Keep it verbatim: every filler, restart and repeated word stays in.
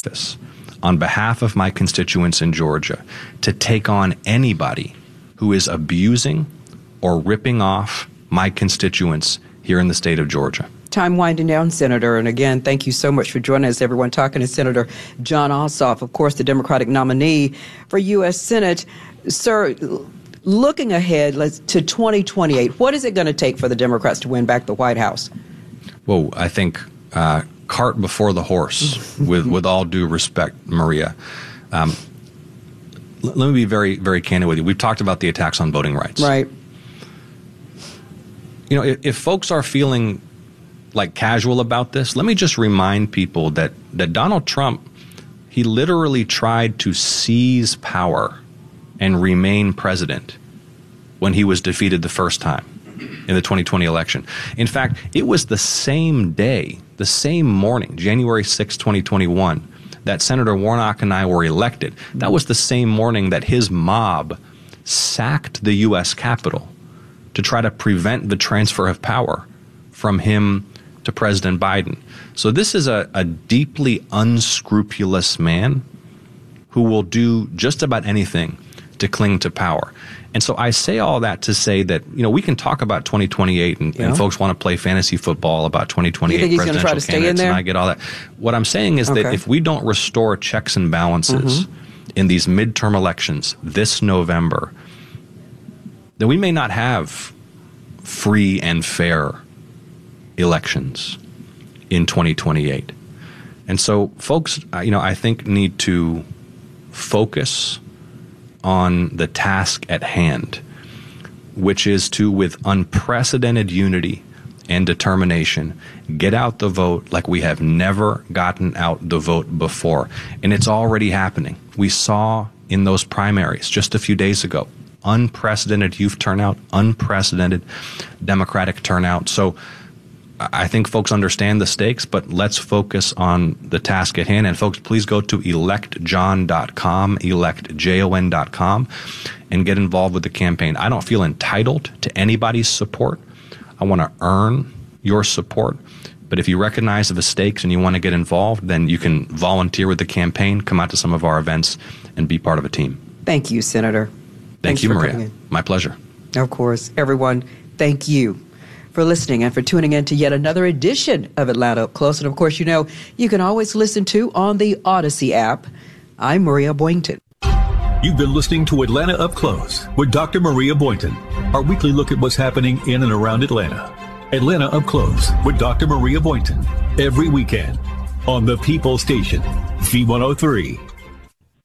office on behalf of my constituents in Georgia to take on anybody who is abusing or ripping off my constituents here in the state of Georgia. Time winding down, Senator. And again, thank you so much for joining us, everyone. Talking to Senator Jon Ossoff, of course, the Democratic nominee for U S Senate. Sir, looking ahead let's, to twenty twenty-eight, what is it going to take for the Democrats to win back the White House? Well, I think uh, cart before the horse, with, with all due respect, Maria. Um, l- let me be very, very candid with you. We've talked about the attacks on voting rights. Right. You know, if, if folks are feeling like casual about this, let me just remind people that, that Donald Trump, he literally tried to seize power and remain president when he was defeated the first time in the twenty twenty election. In fact, it was the same day, the same morning, January sixth, twenty twenty-one, that Senator Warnock and I were elected. That was the same morning that his mob sacked the U S Capitol to try to prevent the transfer of power from him to President Biden. So this is a, a deeply unscrupulous man who will do just about anything to cling to power. And so I say all that to say that, you know, we can talk about twenty twenty-eight and, yeah. and folks want to play fantasy football about twenty twenty-eight you think he's presidential try to stay candidates, in there? And I get all that. What I'm saying is okay. that if we don't restore checks and balances mm-hmm. in these midterm elections this November, then we may not have free and fair elections in twenty twenty-eight. And so folks, you know, I think need to focus on the task at hand, which is to, with unprecedented unity and determination, get out the vote like we have never gotten out the vote before. And it's already happening. We saw in those primaries just a few days ago, unprecedented youth turnout, unprecedented Democratic turnout. So I think folks understand the stakes, but let's focus on the task at hand. And folks, please go to elect jon dot com, elect jon dot com, and get involved with the campaign. I don't feel entitled to anybody's support. I want to earn your support. But if you recognize the stakes and you want to get involved, then you can volunteer with the campaign, come out to some of our events, and be part of a team. Thank you, Senator. Thank Thanks you, for Maria. coming in. My pleasure. Of course. Everyone, thank you for listening and for tuning in to yet another edition of Atlanta Up Close. And of course, you know, you can always listen to on the Odyssey app. I'm Maria Boynton. You've been listening to Atlanta Up Close with Doctor Maria Boynton, our weekly look at what's happening in and around Atlanta. Atlanta Up Close with Doctor Maria Boynton every weekend on the People Station, V one oh three.